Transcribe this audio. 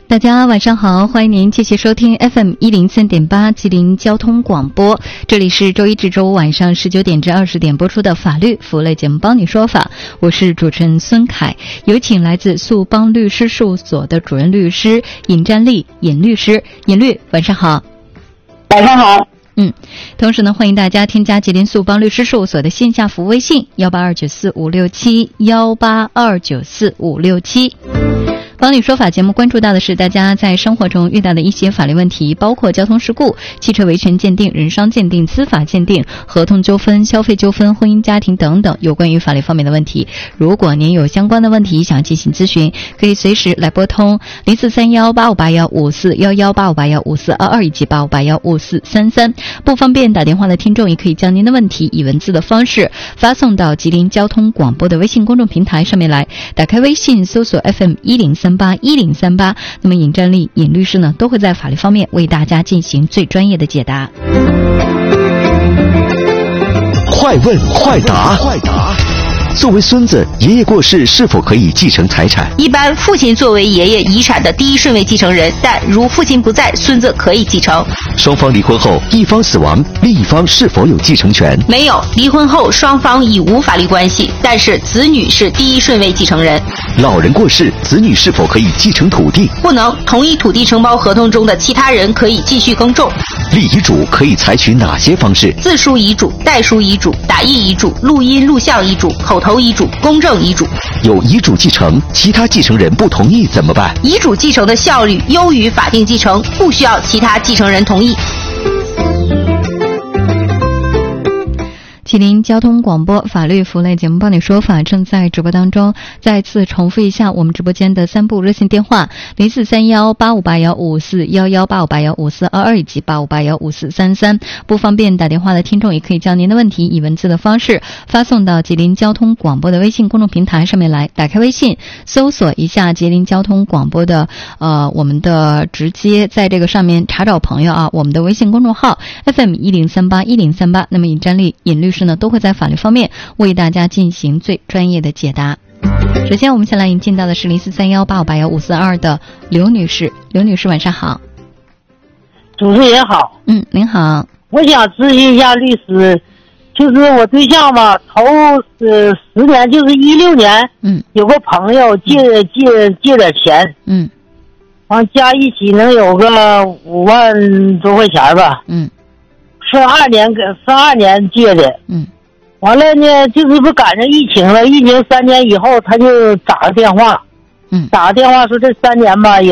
大家晚上好，欢迎您继续收听 FM103.8 吉林交通广播，这里是周一至周五晚上19点至20点播出的法律服务类节目帮你说法，我是主持人孙凯，有请来自速邦律师事务所的主任律师尹占丽尹律师。尹律晚上好。 晚上好。 同时呢，欢迎大家添加吉林速邦律师事务所的线下服务微信182945567 182945567。帮你说法节目关注到的是大家在生活中遇到的一些法律问题，包括交通事故、汽车维权鉴定、人伤鉴定、司法鉴定、合同纠纷、消费纠纷、婚姻家庭等等有关于法律方面的问题。如果您有相关的问题想进行咨询，可以随时来拨通04318581541185815422以及85815433。不方便打电话的听众也可以将您的问题以文字的方式发送到吉林交通广播的微信公众平台上面来，打开微信搜索 FM10381038，那么尹占丽尹律师呢都会在法律方面为大家进行最专业的解答。 快问快答。作为孙子，爷爷过世是否可以继承财产？ 一般父亲作为爷爷遗产的第一顺位继承人，但如父亲不在，孙子可以继承。 双方离婚后，一方死亡，另一方是否有继承权？ 没有，离婚后双方已无法律关系，但是子女是第一顺位继承人。 老人过世，子女是否可以继承土地？ 不能，同意土地承包合同中的其他人可以继续耕种。 立遗嘱可以采取哪些方式？ 自书遗嘱、代书遗嘱、打印遗嘱、录音录像遗嘱、口头遗嘱、公证遗嘱。 有遗嘱继承，其他继承人不同意怎么办？ 遗嘱继承的效率优于法定继承，不需要其他继承人同意。 吉林交通广播法律服务类节目帮你说法正在直播当中，再次重复一下我们直播间的3部热线电话04318581541185815422以及85815433。不方便打电话的听众也可以将您的问题以文字的方式发送到吉林交通广播的微信公众平台上面来，打开微信搜索一下吉林交通广播的我们的直接在这个上面查找朋友啊，我们的微信公众号 FM10381038，那么尹占丽尹律师呢都会在法律方面为大家进行最专业的解答。首先我们先来引进到的是043185815422的刘女士。刘女士晚上好。 主持人好。 您好。 我想咨询一下律师，就是我对象吧，头10年，就是16年，有个朋友借点钱，完加一起能有个5万多块钱吧，算2年借的，完了呢，就是不赶上疫情了，疫情3年以后，他就打个电话，说这3年吧也